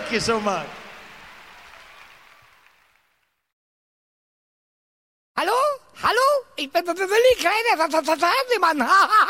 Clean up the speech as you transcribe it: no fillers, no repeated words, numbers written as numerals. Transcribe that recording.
Thank you so much. Hallo? Hallo? Ich bin Willi Kleiner, Fernsehmann.